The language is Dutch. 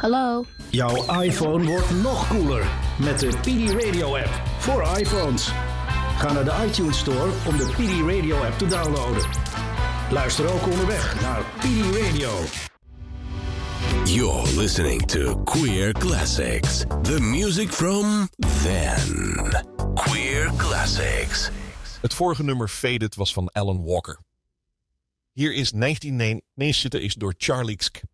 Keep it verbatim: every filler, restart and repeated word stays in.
Hallo. Jouw iPhone wordt nog cooler met de P D Radio app voor iPhones. Ga naar de iTunes Store om de P D Radio app te downloaden. Luister ook onderweg naar P D Radio. You're listening to Queer Classics. The music from then. Queer Classics. Het vorige nummer Faded was van Alan Walker. Hier is negentien negenennegentig is door Charlie X